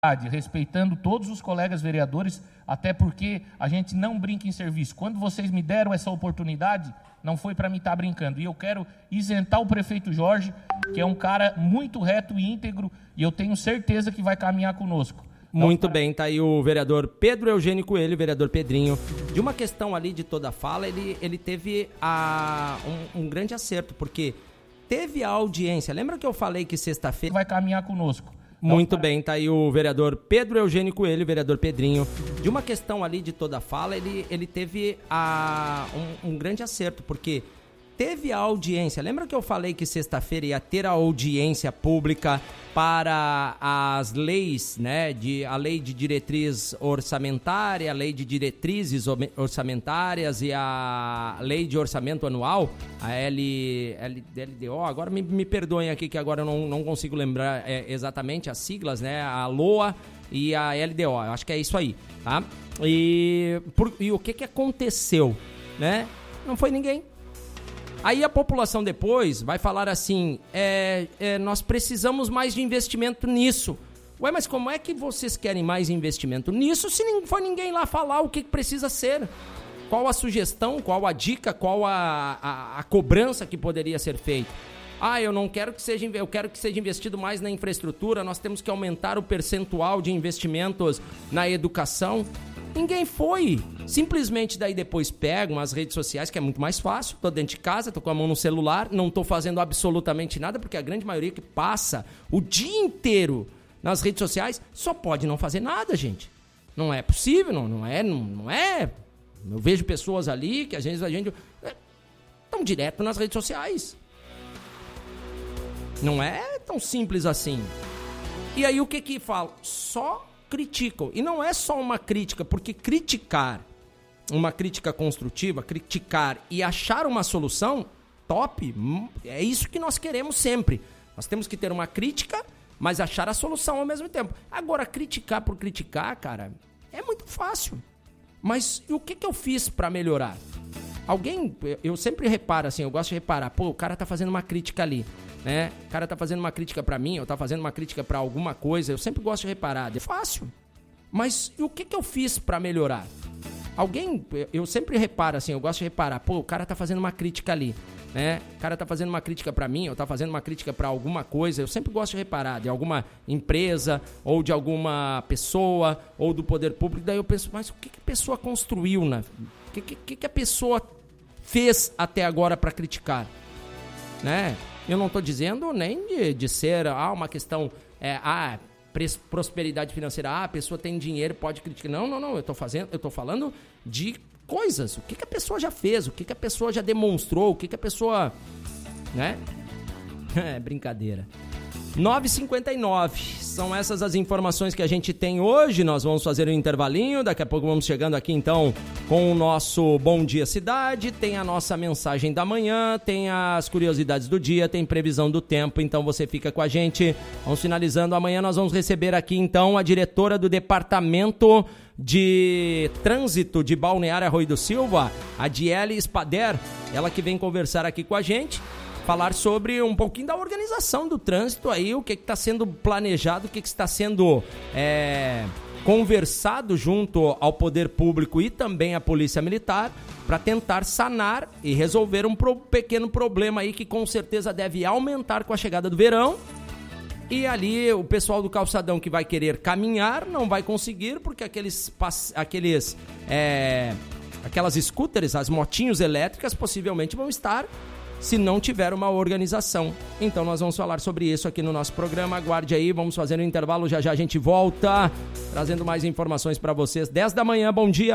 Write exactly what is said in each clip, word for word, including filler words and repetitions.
respeitando todos os colegas vereadores, até porque a gente não brinca em serviço. Quando vocês me deram essa oportunidade, não foi para mim estar brincando. E eu quero isentar o prefeito Jorge, que é um cara muito reto e íntegro, e eu tenho certeza que vai caminhar conosco. Então, muito para... bem, tá aí o vereador Pedro Eugênio Coelho, vereador Pedrinho. De uma questão ali de toda a fala, ele, ele teve a, um, um grande acerto, porque teve a audiência. Lembra que eu falei que sexta-feira... vai caminhar conosco. Muito bem, tá aí o vereador Pedro Eugênio Coelho, vereador Pedrinho. De uma questão ali de toda a fala, ele, ele teve a, um, um grande acerto, porque teve a audiência. Lembra que eu falei que sexta-feira ia ter a audiência pública para as leis, né? De, a lei de diretriz orçamentária, a lei de diretrizes orçamentárias e a lei de orçamento anual, a L, L, L D O. Agora me, me perdoem aqui que agora eu não, não consigo lembrar é, exatamente as siglas, né? A LOA e a L D O, eu acho que é isso aí, tá? E, por, e o que que aconteceu, né? Não foi ninguém. Aí a população depois vai falar assim, é, é, nós precisamos mais de investimento nisso. Ué, mas como é que vocês querem mais investimento nisso se não foi ninguém lá falar o que precisa ser? Qual a sugestão, qual a dica, qual a, a, a cobrança que poderia ser feita? Ah, eu não quero que seja, eu quero que seja investido mais na infraestrutura, nós temos que aumentar o percentual de investimentos na educação. Ninguém foi. Simplesmente daí depois pegam as redes sociais, que é muito mais fácil. Tô dentro de casa, tô com a mão no celular, não tô fazendo absolutamente nada, porque a grande maioria que passa o dia inteiro nas redes sociais só pode não fazer nada, gente. Não é possível, não, não é, não, não é. Eu vejo pessoas ali que às vezes a gente estão direto nas redes sociais. Não é tão simples assim. E aí o que que falo? Só criticam. E não é só uma crítica, porque criticar, uma crítica construtiva, criticar e achar uma solução, top, é isso que nós queremos sempre. Nós temos que ter uma crítica, mas achar a solução ao mesmo tempo. Agora, criticar por criticar, cara, é muito fácil. Mas e o que que eu fiz para melhorar? Alguém, eu sempre reparo assim, eu gosto de reparar, pô, o cara tá fazendo uma crítica ali, né? O cara tá fazendo uma crítica pra mim, ou tá fazendo uma crítica pra alguma coisa, eu sempre gosto de reparar, é fácil. Mas e o que que eu fiz pra melhorar? Alguém, eu sempre reparo assim, eu gosto de reparar, pô, o cara tá fazendo uma crítica ali, né? O cara tá fazendo uma crítica pra mim, ou tá fazendo uma crítica pra alguma coisa, eu sempre gosto de reparar, de alguma empresa, ou de alguma pessoa, ou do poder público, daí eu penso, mas o que que a pessoa construiu, né? O que, que, que a pessoa fez até agora para criticar, né? Eu não estou dizendo nem de, de ser ah, uma questão, é, ah, prosperidade financeira, ah, a pessoa tem dinheiro, pode criticar. Não, não, não, eu estou fazendo, eu estou falando de coisas, o que, que a pessoa já fez, o que, que a pessoa já demonstrou, o que, que a pessoa, né? É brincadeira. nove e cinquenta e nove, são essas as informações que a gente tem hoje. Nós vamos fazer um intervalinho, daqui a pouco vamos chegando aqui então com o nosso Bom Dia Cidade, tem a nossa mensagem da manhã, tem as curiosidades do dia, tem previsão do tempo, então você fica com a gente. Vamos finalizando, amanhã nós vamos receber aqui então a diretora do Departamento de Trânsito de Balneário Arroio do Silva, a Diele Spader, ela que vem conversar aqui com a gente, falar sobre um pouquinho da organização do trânsito aí, o que está sendo planejado, o que, que está sendo é, conversado junto ao poder público e também à Polícia Militar para tentar sanar e resolver um pro, pequeno problema aí que com certeza deve aumentar com a chegada do verão. E ali o pessoal do calçadão que vai querer caminhar não vai conseguir porque aqueles, aqueles é, aquelas scooters, as motinhos elétricas possivelmente vão estar se não tiver uma organização. Então nós vamos falar sobre isso aqui no nosso programa. Aguarde aí, vamos fazer um intervalo, já já a gente volta trazendo mais informações para vocês. dez da manhã, bom dia.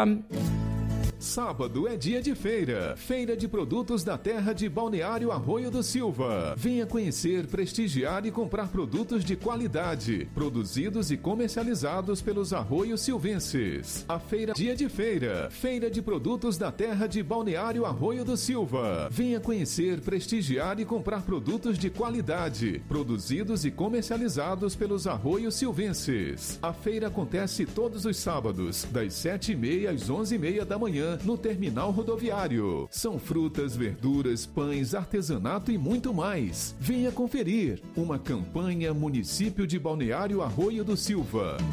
Sábado é dia de feira. Feira de produtos da terra de Balneário Arroio do Silva. Venha conhecer, prestigiar e comprar produtos de qualidade, produzidos e comercializados pelos arroios silvenses. A feira dia de feira. Feira de produtos da terra de Balneário Arroio do Silva. Venha conhecer, prestigiar e comprar produtos de qualidade, produzidos e comercializados pelos arroios silvenses. A feira acontece todos os sábados, das sete e meia às onze e meia da manhã, no terminal rodoviário. São frutas, verduras, pães, artesanato e muito mais. Venha conferir. Uma campanha Município de Balneário Arroio do Silva.